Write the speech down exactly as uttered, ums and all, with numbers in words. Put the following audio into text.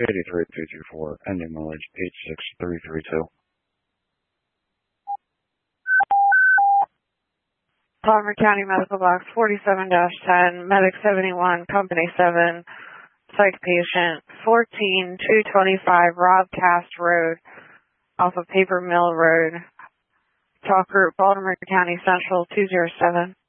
eighty-three two two four, ending mileage eight six three three two. Palmer County Medical Box forty-seven dash ten, Medic seventy-one, Company seven, psych patient fourteen two twenty-five, Rob Cast Road, off of Paper Mill Road, Talk Group, Baltimore County Central two zero seven.